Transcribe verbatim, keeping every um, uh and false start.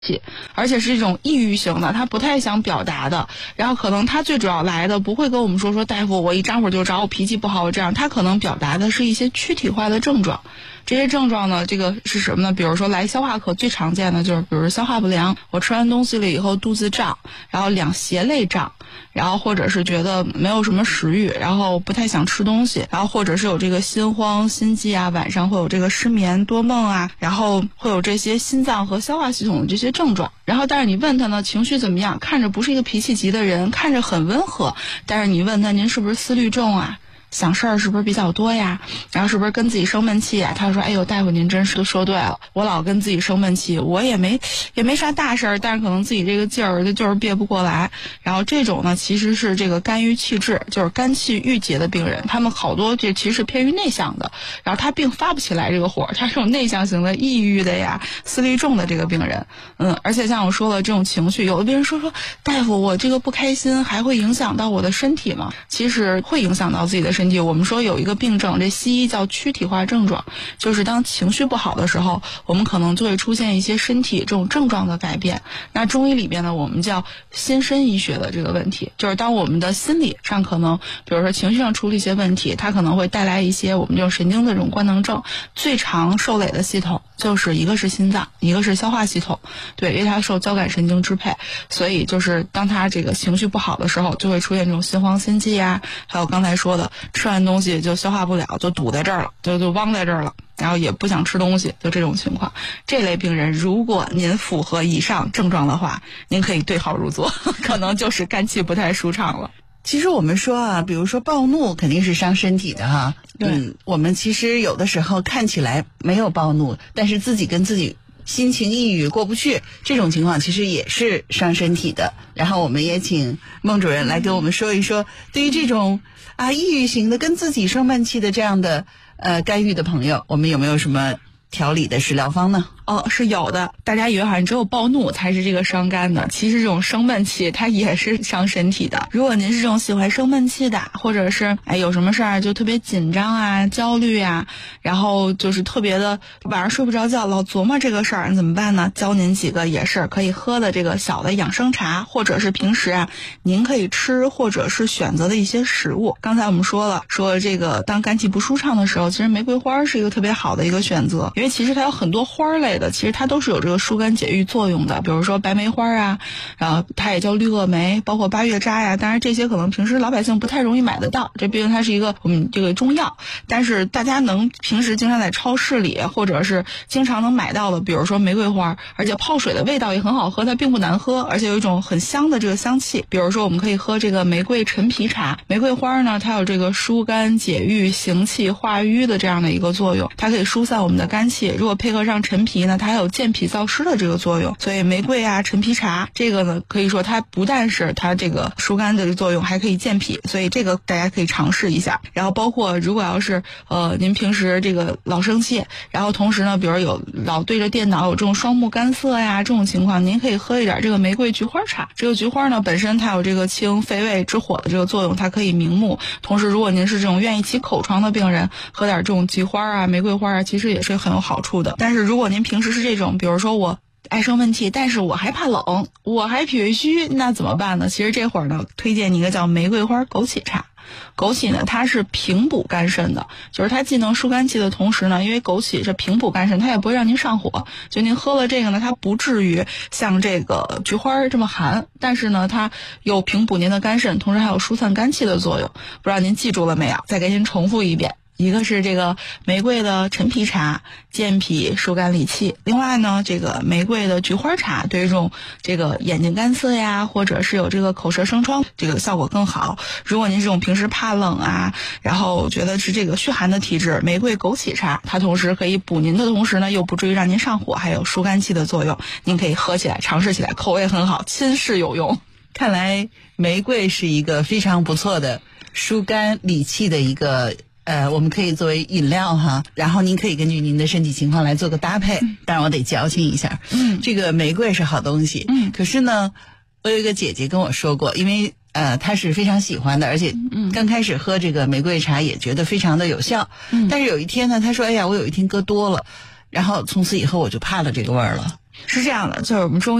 而且是一种抑郁型的，他不太想表达的，然后可能他最主要来的不会跟我们说说大夫我一张会就着，我脾气不好，我这样，他可能表达的是一些躯体化的症状。这些症状呢，这个是什么呢？比如说来消化科最常见的就是，比如消化不良，我吃完东西了以后肚子胀，然后两胁肋胀，然后或者是觉得没有什么食欲，然后不太想吃东西，然后或者是有这个心慌、心悸啊，晚上会有这个失眠、多梦啊，然后会有这些心脏和消化系统的这些症状。然后但是你问他呢，情绪怎么样？看着不是一个脾气急的人，看着很温和，但是你问他您是不是思虑重啊？想事儿是不是比较多呀？然后是不是跟自己生闷气呀？他说：“哎呦，大夫您真是说对了，我老跟自己生闷气，我也没也没啥大事儿，但是可能自己这个劲儿就是憋不过来。”然后这种呢，其实是这个肝郁气滞，就是肝气郁结的病人，他们好多这其实是偏于内向的，然后他并发不起来这个火，他是种内向型的、抑郁的呀、思虑重的这个病人。嗯，而且像我说了，这种情绪，有的病人说说大夫，我这个不开心还会影响到我的身体吗？其实会影响到自己的身体。身体我们说有一个病症，这西医叫躯体化症状，就是当情绪不好的时候，我们可能就会出现一些身体这种症状的改变。那中医里边呢，我们叫心身医学的这个问题，就是当我们的心理上可能，比如说情绪上出了一些问题，它可能会带来一些我们这种神经的这种官能症。最常受累的系统就是一个是心脏，一个是消化系统，对，因为它受交感神经支配，所以就是当他这个情绪不好的时候，就会出现这种心慌心悸呀，还有刚才说的吃完东西就消化不了，就堵在这儿了，就就汪在这儿了，然后也不想吃东西，就这种情况。这类病人如果您符合以上症状的话，您可以对号入座，可能就是肝气不太舒畅了。 其实我们说啊，比如说暴怒肯定是伤身体的哈。嗯，我们其实有的时候看起来没有暴怒，但是自己跟自己心情抑郁过不去，这种情况其实也是伤身体的。然后我们也请孟主任来跟我们说一说，对于这种啊抑郁型的跟自己生闷气的这样的呃肝郁的朋友，我们有没有什么调理的食疗方呢？ 哦，是有的。大家以为好像只有暴怒才是这个伤肝的，其实这种生闷气它也是伤身体的。如果您是这种喜欢生闷气的，或者是哎有什么事儿就特别紧张啊、焦虑啊，然后就是特别的晚上睡不着觉，老琢磨这个事儿，你怎么办呢？教您几个也是可以喝的这个小的养生茶，或者是平时啊您可以吃或者是选择的一些食物。刚才我们说了，说这个当肝气不舒畅的时候，其实玫瑰花是一个特别好的一个选择，因为其实它有很多花类的，其实它都是有这个疏肝解郁作用的。比如说白梅花啊，然后它也叫绿萼梅，包括八月渣呀，当然这些可能平时老百姓不太容易买得到，这毕竟它是一个我们这个中药，但是大家能平时经常在超市里或者是经常能买到的，比如说玫瑰花，而且泡水的味道也很好喝，它并不难喝，而且有一种很香的这个香气。比如说我们可以喝这个玫瑰陈皮茶，玫瑰花呢它有这个疏肝解郁、行气化瘀的这样的一个作用，它可以疏散我们的肝气。如果配合上陈皮呢，它还有健脾燥湿的这个作用，所以玫瑰啊、陈皮茶这个呢，可以说它不但是它这个疏肝的作用，还可以健脾，所以这个大家可以尝试一下。然后包括如果要是呃您平时这个老生气，然后同时呢，比如有老对着电脑有这种双目干涩呀这种情况，您可以喝一点这个玫瑰菊花茶。这个菊花呢本身它有这个清肺胃止火的这个作用，它可以明目。同时如果您是这种愿意起口疮的病人，喝点这种菊花啊、玫瑰花啊，其实也是很有好处的。但是如果您平时是这种，比如说我爱生闷气，但是我还怕冷，我还脾胃虚，那怎么办呢？其实这会儿呢，推荐你一个叫玫瑰花枸杞茶。枸杞呢，它是平补肝肾的，就是它既能疏肝气的同时呢，因为枸杞是平补肝肾，它也不会让您上火，就您喝了这个呢，它不至于像这个菊花这么寒，但是呢，它有平补您的肝肾，同时还有疏散肝气的作用。不知道您记住了没有？再给您重复一遍。一个是这个玫瑰的陈皮茶，健脾疏肝理气。另外呢，这个玫瑰的菊花茶，对这种这个眼睛干涩呀，或者是有这个口舌生疮，这个效果更好。如果您这种平时怕冷啊，然后觉得是这个虚寒的体质，玫瑰枸杞茶，它同时可以补您的同时呢，又不至于让您上火，还有疏肝气的作用。您可以喝起来，尝试起来，口味很好，亲试有用。 看来玫瑰是一个非常不错的疏肝理气的一个呃，我们可以作为饮料哈，然后您可以根据您的身体情况来做个搭配。嗯、当然我得矫情一下，嗯，这个玫瑰是好东西，嗯，可是呢，我有一个姐姐跟我说过，因为呃她是非常喜欢的，而且刚开始喝这个玫瑰茶也觉得非常的有效，嗯，但是有一天呢，她说，哎呀，我有一天喝多了，然后从此以后我就怕了这个味儿了。 是这样的，就是我们中